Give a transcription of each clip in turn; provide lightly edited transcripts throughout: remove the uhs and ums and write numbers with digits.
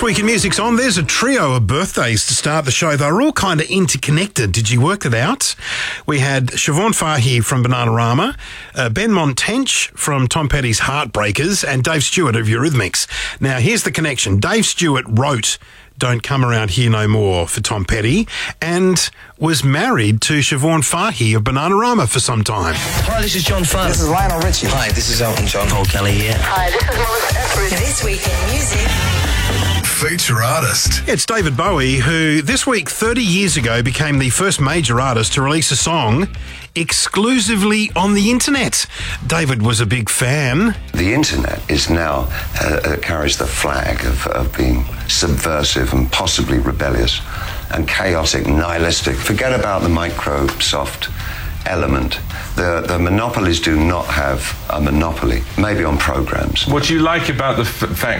Week in Music's on. There's a trio of birthdays to start the show. They're all kind of interconnected. Did you work it out? We had Siobhan Fahey from Bananarama, Ben Montench from Tom Petty's Heartbreakers, and Dave Stewart of Eurythmics. Now, here's the connection. Dave Stewart wrote Don't Come Around Here No More for Tom Petty and was married to Siobhan Fahey of Bananarama for some time. Hi, this is John Farnham. This is Lionel Richie. Hi, this is Elton John. Paul Kelly here. Hi, this is Melissa Etheridge. This Week in Music. Feature artist. It's David Bowie, who this week, 30 years ago, became the first major artist to release a song exclusively on the internet. David was a big fan. The internet is now, carries the flag of being subversive and possibly rebellious and chaotic, nihilistic. Forget about the Microsoft element. The monopolies do not have a monopoly, maybe on programs. What you like about the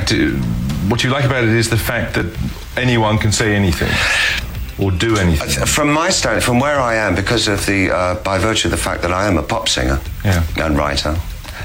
what you like about it is the fact that anyone can say anything or do anything. From my stand, from where I am, because of by virtue of the fact that I am a pop singer and writer,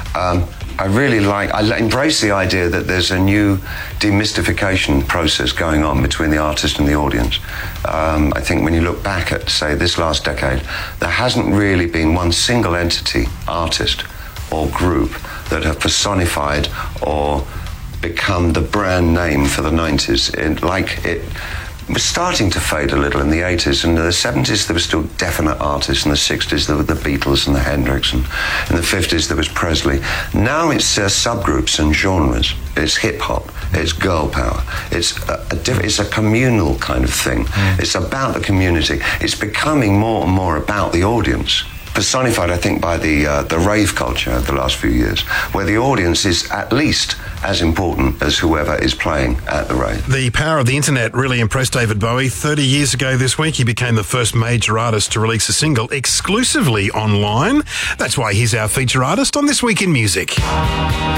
I really I embrace the idea that there's a new demystification process going on between the artist and the audience. I think when you look back at, say, this last decade, there hasn't really been one single entity, artist or group, that have personified or become the brand name for the 90s. It was starting to fade a little in the 80s, and in the 70s there were still definite artists, in the 60s there were the Beatles and the Hendrix, and in the 50s there was Presley. Now it's subgroups and genres. It's hip-hop, it's girl power, it's a communal kind of thing. It's about the community. It's becoming more and more about the audience. Personified, I think, by the rave culture of the last few years, where the audience is at least as important as whoever is playing at the rave. The power of the internet really impressed David Bowie. 30 years ago this week, he became the first major artist to release a single exclusively online. That's why he's our feature artist on This Week in Music.